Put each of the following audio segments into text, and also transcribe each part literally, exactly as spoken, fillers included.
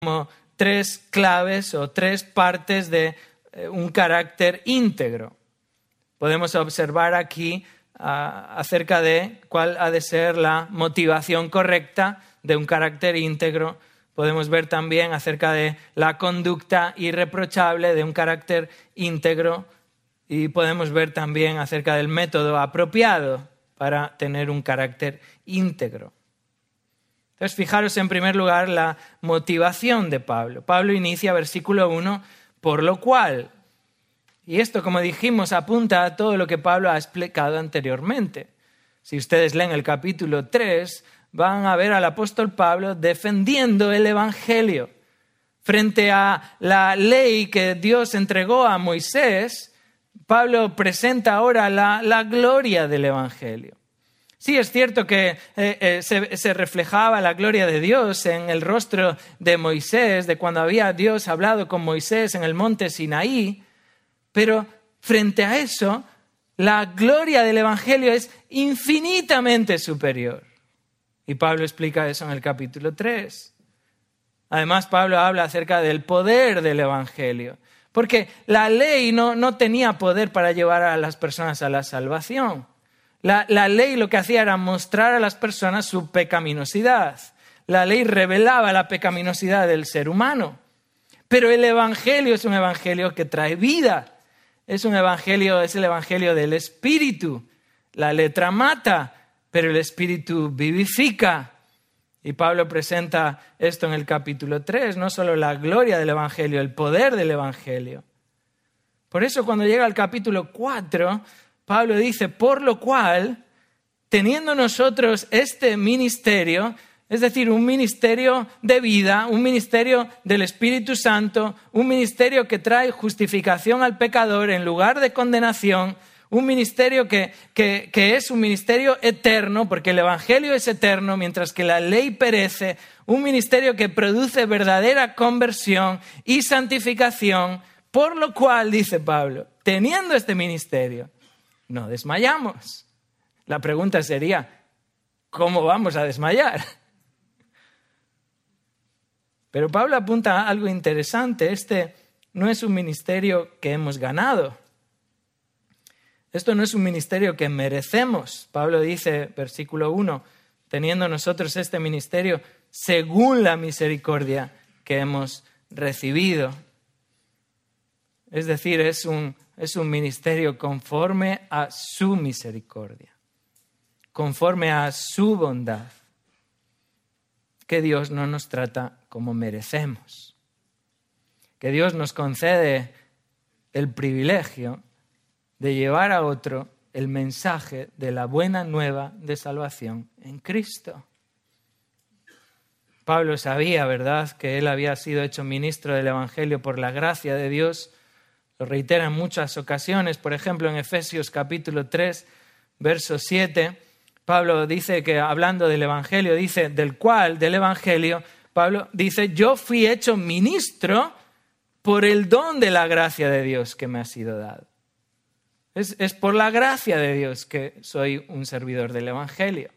como tres claves o tres partes de eh, un carácter íntegro. Podemos observar aquí uh, acerca de cuál ha de ser la motivación correcta de un carácter íntegro. Podemos ver también acerca de la conducta irreprochable de un carácter íntegro y podemos ver también acerca del método apropiado para tener un carácter íntegro. Entonces, fijaros en primer lugar la motivación de Pablo. Pablo inicia versículo uno, por lo cual. Y esto, como dijimos, apunta a todo lo que Pablo ha explicado anteriormente. Si ustedes leen el capítulo tres, van a ver al apóstol Pablo defendiendo el Evangelio. Frente a la ley que Dios entregó a Moisés, Pablo presenta ahora la, la gloria del Evangelio. Sí, es cierto que eh, eh, se, se reflejaba la gloria de Dios en el rostro de Moisés, de cuando había Dios hablado con Moisés en el monte Sinaí, pero frente a eso, la gloria del Evangelio es infinitamente superior. Y Pablo explica eso en el capítulo tres. Además, Pablo habla acerca del poder del Evangelio, porque la ley no, no tenía poder para llevar a las personas a la salvación. La, la ley lo que hacía era mostrar a las personas su pecaminosidad. La ley revelaba la pecaminosidad del ser humano. Pero el Evangelio es un Evangelio que trae vida. Es un Evangelio, es el Evangelio del Espíritu. La letra mata, pero el Espíritu vivifica. Y Pablo presenta esto en el capítulo tres, no solo la gloria del Evangelio, el poder del Evangelio. Por eso cuando llega al capítulo cuatro, Pablo dice, por lo cual, teniendo nosotros este ministerio, es decir, un ministerio de vida, un ministerio del Espíritu Santo, un ministerio que trae justificación al pecador en lugar de condenación, un ministerio que, que, que es un ministerio eterno, porque el Evangelio es eterno, mientras que la ley perece, un ministerio que produce verdadera conversión y santificación, por lo cual, dice Pablo, teniendo este ministerio, no desmayamos. La pregunta sería, ¿cómo vamos a desmayar? Pero Pablo apunta a algo interesante. Este no es un ministerio que hemos ganado. Esto no es un ministerio que merecemos. Pablo dice, versículo uno, teniendo nosotros este ministerio según la misericordia que hemos recibido. Es decir, es un Es un ministerio conforme a su misericordia, conforme a su bondad, que Dios no nos trata como merecemos, que Dios nos concede el privilegio de llevar a otro el mensaje de la buena nueva de salvación en Cristo. Pablo sabía, ¿verdad?, que él había sido hecho ministro del Evangelio por la gracia de Dios. Lo reitera en muchas ocasiones, por ejemplo, en Efesios capítulo tres, verso siete, Pablo dice que, hablando del Evangelio, dice, del cual, del Evangelio, Pablo dice, yo fui hecho ministro por el don de la gracia de Dios que me ha sido dado. Es, es por la gracia de Dios que soy un servidor del Evangelio.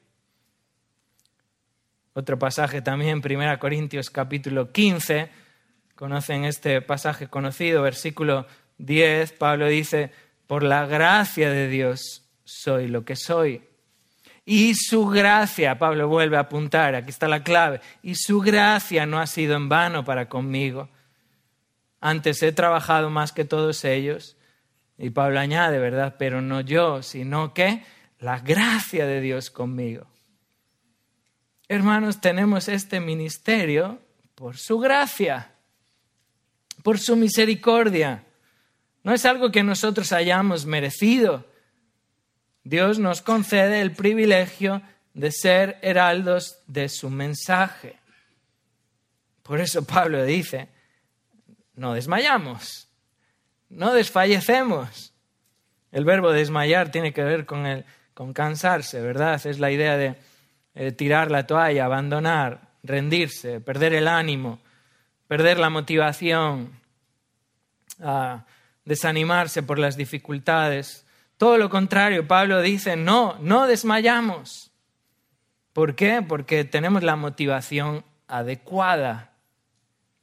Otro pasaje también, primera Corintios capítulo quince, conocen este pasaje conocido, versículo diez, Pablo dice, por la gracia de Dios soy lo que soy. Y su gracia, Pablo vuelve a apuntar, aquí está la clave, y su gracia no ha sido en vano para conmigo. Antes he trabajado más que todos ellos. Y Pablo añade, ¿verdad? Pero no yo, sino que la gracia de Dios conmigo. Hermanos, tenemos este ministerio por su gracia, por su misericordia. No es algo que nosotros hayamos merecido. Dios nos concede el privilegio de ser heraldos de su mensaje. Por eso Pablo dice, no desmayamos, no desfallecemos. El verbo desmayar tiene que ver con, el, con cansarse, ¿verdad? Es la idea de eh, tirar la toalla, abandonar, rendirse, perder el ánimo, perder la motivación, uh, desanimarse por las dificultades. Todo lo contrario, Pablo dice, no, no desmayamos. ¿Por qué? Porque tenemos la motivación adecuada.